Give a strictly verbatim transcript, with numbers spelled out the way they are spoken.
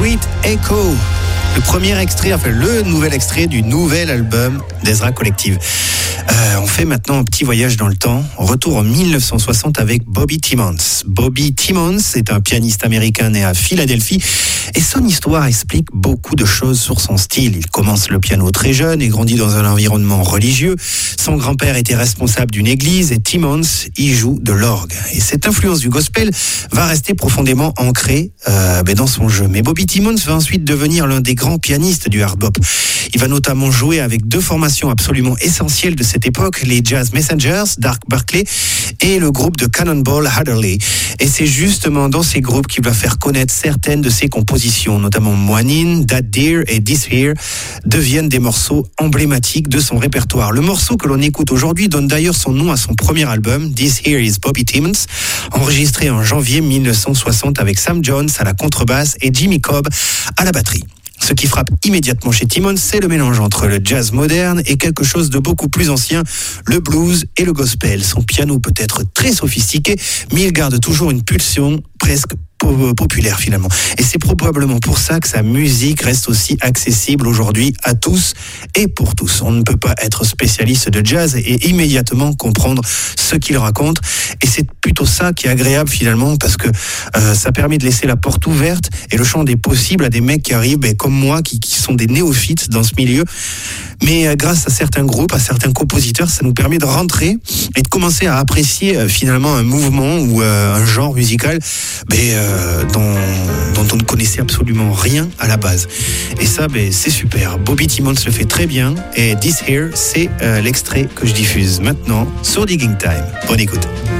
Sweet Echo. Le premier extrait, enfin le nouvel extrait du nouvel album d'Ezra Collective. Euh, on fait maintenant un petit voyage dans le temps. Retour en dix-neuf cent soixante avec Bobby Timmons. Bobby Timmons est un pianiste américain né à Philadelphie et son histoire explique beaucoup de choses sur son style. Il commence le piano très jeune et grandit dans un environnement religieux. Son grand-père était responsable d'une église et Timmons y joue de l'orgue. Et cette influence du gospel va rester profondément ancrée euh, dans son jeu. Mais Bobby Timmons va ensuite devenir l'un des grands pianiste du hard bop. Il va notamment jouer avec deux formations absolument essentielles de cette époque, les Jazz Messengers d'Art Berkeley et le groupe de Cannonball Adderley. Et c'est justement dans ces groupes qu'il va faire connaître certaines de ses compositions, notamment Moanin, That Deer et This Here deviennent des morceaux emblématiques de son répertoire. Le morceau que l'on écoute aujourd'hui donne d'ailleurs son nom à son premier album, This Here is Bobby Timmons, enregistré en janvier dix-neuf cent soixante avec Sam Jones à la contrebasse et Jimmy Cobb à la batterie. Ce qui frappe immédiatement chez Timmons, c'est le mélange entre le jazz moderne et quelque chose de beaucoup plus ancien, le blues et le gospel. Son piano peut être très sophistiqué, mais il garde toujours une pulsion presque populaire finalement. Et c'est probablement pour ça que sa musique reste aussi accessible aujourd'hui à tous et pour tous. On ne peut pas être spécialiste de jazz et immédiatement comprendre ce qu'il raconte. Et c'est plutôt ça qui est agréable finalement parce que euh, ça permet de laisser la porte ouverte et le champ des possibles à des mecs qui arrivent ben, comme moi, qui, qui sont des néophytes dans ce milieu. Mais euh, grâce à certains groupes, à certains compositeurs, ça nous permet de rentrer et de commencer à apprécier euh, finalement un mouvement ou euh, un genre musical ben, euh, dont, dont on ne connaissait absolument rien à la base. Et ça, ben, c'est super. Bobby Timmons le fait très bien et This Here, c'est euh, l'extrait que je diffuse maintenant sur Digging Time. Bonne écoute.